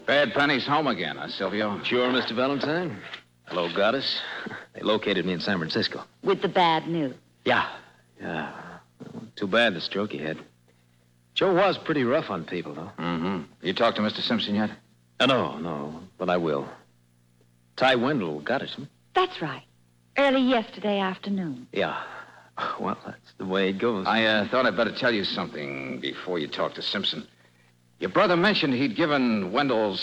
Bad Penny's home again, huh, Silvio? Sure, Mr. Valentine. Hello, Goddess. They located me in San Francisco. With the bad news. Yeah. Too bad the stroke he had. Joe was pretty rough on people, though. Mm-hmm. You talked to Mr. Simpson yet? No, but I will. Ty Wendell got it. That's right. Early yesterday afternoon. Yeah. Well, that's the way it goes. I thought I'd better tell you something before you talk to Simpson. Your brother mentioned he'd given Wendell's